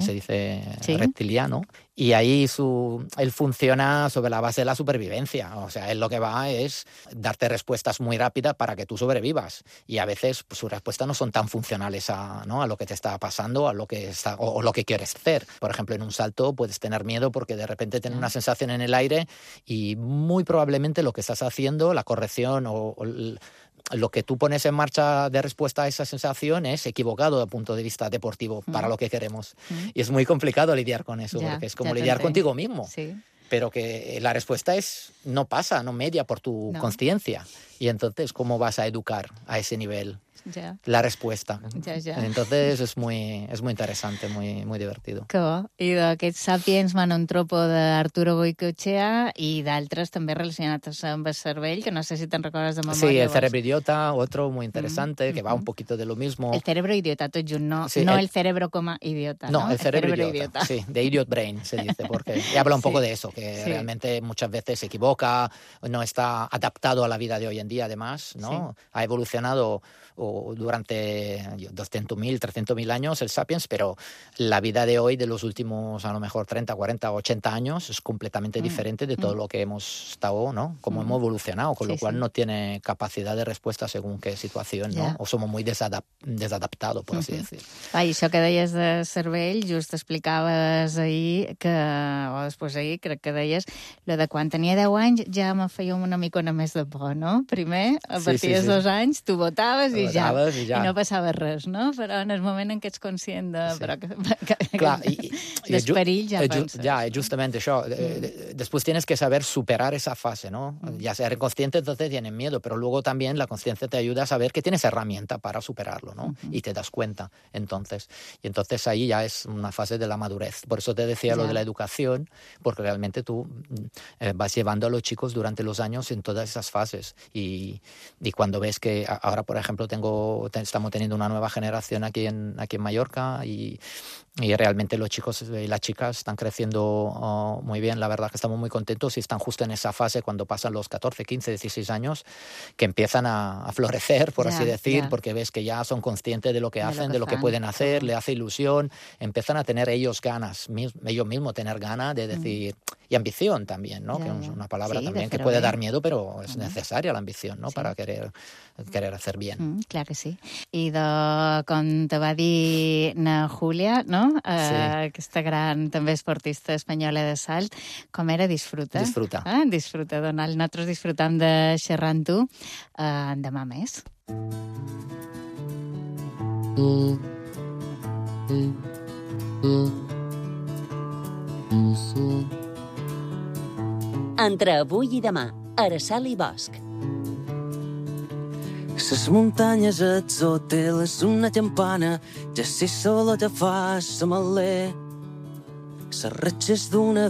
se dice reptiliano, y ahí él funciona sobre la base de la supervivencia. O sea, él lo que va es darte respuestas muy rápidas para que tú sobrevivas, y a veces pues, sus respuestas no son tan funcionales a lo que te está pasando, a lo que o lo que quieres hacer. Por ejemplo, en un salto puedes tener miedo porque de repente tienes una sensación en el aire y muy probablemente lo que estás haciendo, la corrección o lo que tú pones en marcha de respuesta a esa sensación es equivocado desde el punto de vista deportivo para lo que queremos. Y es muy complicado lidiar con eso, porque es como lidiar contigo mismo. Sí. Pero que la respuesta no media por tu consciencia. Y entonces, ¿cómo vas a educar a ese nivel? La respuesta. Entonces es muy interesante, muy, muy divertido. Que bo. I d'aquests Sapiens Manontropo d'Arturo Goicoechea i d'altres també relacionats amb el cervell, que no sé si te'n recordes de memòria. Sí, El cerebro idiota, otro muy interesante, que va un poquito de lo mismo. El cerebro idiota, tot junt, no el cerebro coma idiota. No, el cerebro idiota. Sí, de idiot brain se dice, porque habla un poco de eso, que realmente muchas veces se equivoca, no está adaptado a la vida de hoy en día, además, ¿no? Ha evolucionado durante 200.000, 300.000 años el Sapiens, pero la vida de hoy, de los últimos a lo mejor 30, 40, 80 años, es completamente diferente de todo lo que hemos estado, ¿no? Como hemos evolucionado, con lo cual no tiene capacidad de respuesta según qué situación, ¿no? O somos muy desadaptados, por así decir. I això que deies de cervell, just explicaves ahir o després ahir, crec que deies, lo de quan tenia 10 anys ja me feia una micona més de por, no? Primer, a partir dels 2 anys, tu votaves i ja no passava res, no? Però en el moment en què ets conscient del perill ja penses. Ya, justamente eso. Después tienes que saber superar esa fase, ¿no? Ya ser consciente, entonces tienes miedo, pero luego también la conciencia te ayuda a saber que tienes herramienta para superarlo, ¿no? Y te das cuenta, entonces. Y entonces ahí ya es una fase de la madurez. Por eso te decía lo de la educación, porque realmente tú vas llevando a los chicos durante los años en todas esas fases. Y cuando ves que ahora, por ejemplo, estamos teniendo una nueva generación aquí en Mallorca y realmente los chicos y las chicas están creciendo muy bien. La verdad que estamos muy contentos y están justo en esa fase cuando pasan los 14, 15, 16 años que empiezan a florecer, por así decir, porque ves que ya son conscientes de lo que hacen, de lo que pueden hacer, le hace ilusión, empiezan a tener ellos mismos tener ganas de decir, y ambición también, ¿no? Que es una palabra también que puede dar miedo, pero es necesaria la ambición, ¿no? Para querer hacer bien. Clar que sí. I com te va dir na Júlia, no? Aquesta gran també esportista espanyola de salt, com era? Disfruta. Disfruta, Donald. Nosaltres disfrutam de xerrar amb tu. Demà més. Entre avui i demà, Araçal i Bosch. Ses muntanyes atzoteles, una campana, ja si solo te fa somaler. Ses ratxes d'una